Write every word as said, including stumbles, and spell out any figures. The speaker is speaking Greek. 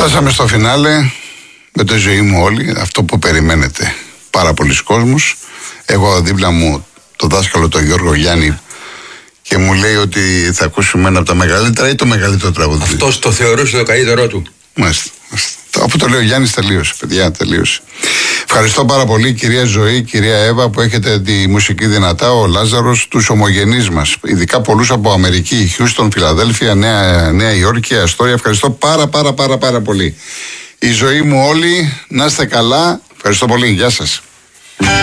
Φτάσαμε στο φινάλε με το ζωή μου όλοι, αυτό που περιμένετε πάρα πολλοί κόσμος. Έχω δίπλα μου τον δάσκαλο τον Γιώργο Γιάννη και μου λέει ότι θα ακούσουμε ένα από τα μεγαλύτερα ή το μεγαλύτερο τραγούδι. Αυτός το θεωρούσε το καλύτερό του. Μάλιστα. Αφού το λέει ο Γιάννης, τελείωσε, παιδιά, τελείωσε. Ευχαριστώ πάρα πολύ, κυρία Ζωή, κυρία Εύα, που έχετε τη μουσική δυνατά, ο Λάζαρος, τους ομογενείς μας, ειδικά πολλούς από Αμερική, Χιούστον, Φιλαδέλφια, Νέα, Νέα Υόρκη, Αστόρια. Ευχαριστώ πάρα πάρα πάρα πάρα πολύ. Η ζωή μου όλοι, να είστε καλά. Ευχαριστώ πολύ, γεια σας.